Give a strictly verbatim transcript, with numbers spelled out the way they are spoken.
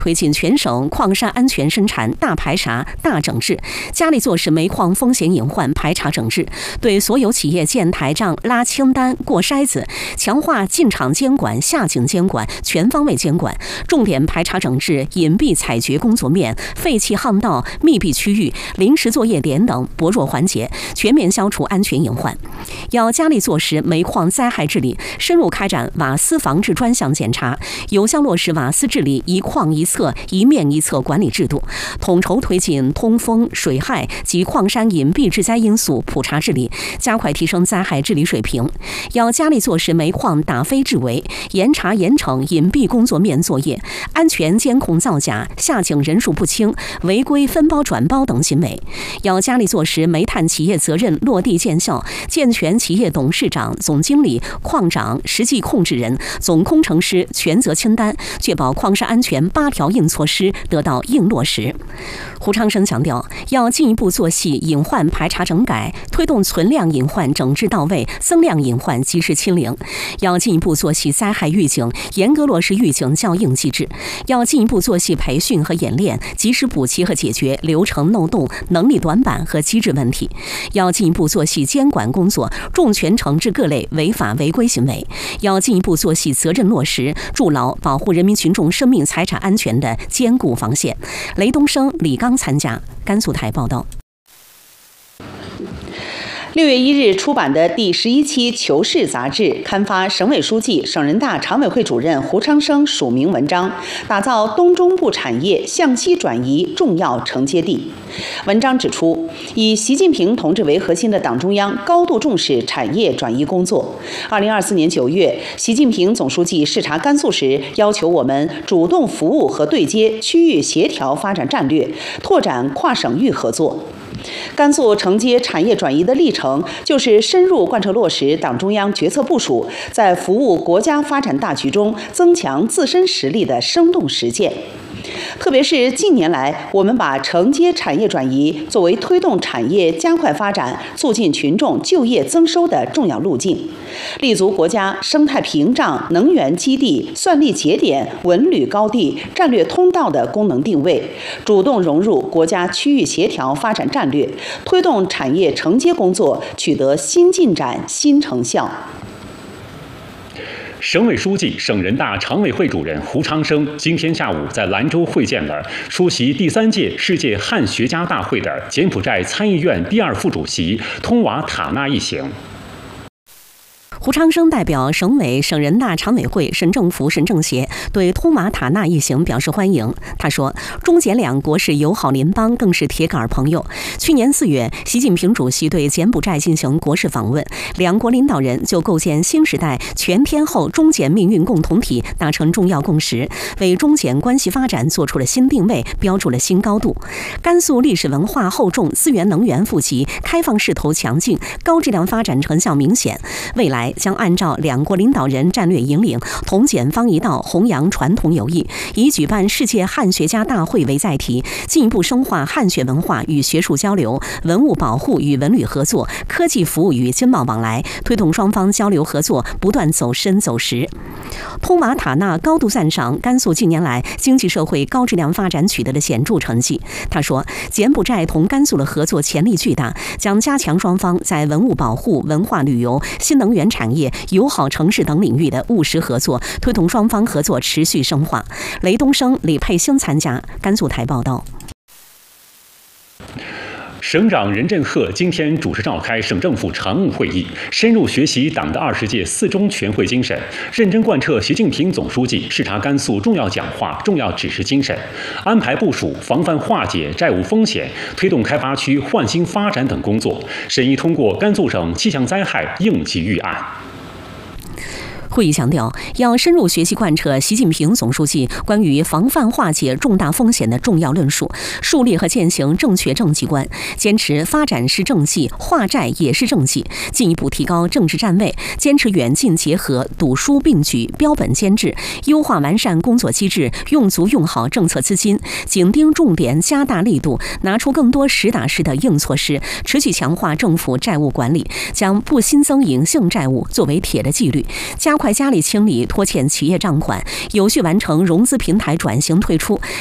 推进全省矿山安全生产大排查、大整治，加力做实煤矿风险隐患排查整治，对所有企业建台账、拉清单、过筛子，强化进场监管、下井监管，全方位监管，重点排查整治隐蔽采掘工作面、废弃巷道、密闭区域、临时作业点等薄弱环节，全面消除安全隐患。要加力做实煤矿灾害治理，深入开展瓦斯防治专项检查，有效落实瓦斯治理一矿一测、一面一测管理制度，统筹推进通风、水害及矿山隐蔽致灾因素普查治理，加快提升灾害治理水平。要加力做实煤矿打非治围，严查严惩隐蔽工作面作业、安全监控造假、下井人数不清、违规分包转包等行为。要加力做实煤炭企业责任落地见效，健全企业董事长、总经理、矿长、实际控制人、总工程师权责清单，确保矿山安全八条硬措施得到硬落实。胡昌生强调，要进一步做细隐患排查整改，推动存量隐患整治到位，增量隐患及时清零。要进一步做细灾害预警，严格落实预警校应机制。要进一步做细培训和演练，及时补齐和解决流程漏洞、能力短板和机制问题。要进一步做细监管工作，重拳惩治各类违法违规行为。要进一步做细责任落实，筑牢保护人民群众生命财产安全的坚固防线。雷东升、李刚参加。甘肃台报道。 六月一日出版的第十一期《求是》杂志刊发省委书记、省人大常委会主任胡昌生署名文章，打造东中部产业向西转移重要承接地。文章指出，以习近平同志为核心的党中央高度重视产业转移工作。二零二四年九月，习近平总书记视察甘肃时，要求我们主动服务和对接区域协调发展战略，拓展跨省域合作。甘肃承接产业转移的历程，就是深入贯彻落实党中央决策部署，在服务国家发展大局中增强自身实力的生动实践。特别是近年来，我们把承接产业转移作为推动产业加快发展、促进群众就业增收的重要路径，立足国家生态屏障、能源基地、算力节点、文旅高地、战略通道的功能定位，主动融入国家区域协调发展战略，推动产业承接工作取得新进展、新成效。 省委书记、省人大常委会主任胡昌生今天下午在兰州会见了出席第三届世界汉学家大会的柬埔寨参议院第二副主席通瓦塔纳一行。 胡昌生代表省委、省人大常委会、省政府、省政协对通瓦塔纳一行表示欢迎。他说，中柬两国是友好邻邦，更是铁杆朋友。去年四月，习近平主席对柬埔寨进行国事访问，两国领导人就构建新时代全天候中柬命运共同体达成重要共识，为中柬关系发展做出了新定位，标注了新高度。甘肃历史文化厚重，资源能源富集，开放势头强劲，高质量发展成效明显。未来将按照两国领导人战略引领，同检方一道弘扬传统友谊，以举办世界汉学家大会为载体，进一步深化汉学文化与学术交流、文物保护与文旅合作、科技服务与经贸往来，推动双方交流合作不断走深走实。通瓦塔纳高度赞赏甘肃近年来经济社会高质量发展取得的显著成绩。他说，柬埔寨同甘肃的合作潜力巨大，将加强双方在文物保护、文化旅游、新能源产业、友好城市等领域的务实合作，推动双方合作持续深化。雷东升、李佩兴参加。甘肃台报道。 省长任振赫今天主持召开省政府常务会议，深入学习党的二十届四中全会精神，认真贯彻习近平总书记视察甘肃重要讲话、重要指示精神，安排部署防范化解债务风险、推动开发区焕新发展等工作，审议通过甘肃省气象灾害应急预案。 会议强调，要深入学习贯彻习近平总书记关于防范化解重大风险的重要论述，树立和践行正确政绩观，坚持发展是政绩，化债也是政绩，进一步提高政治站位，坚持远近结合、堵疏并举、标本兼治，优化完善工作机制，用足用好政策资金，紧盯重点，加大力度，拿出更多实打实的硬措施，持续强化政府债务管理，将不新增隐性债务作为铁的纪律，加快加力清理拖欠企业账款，有序完成融资平台转型退出，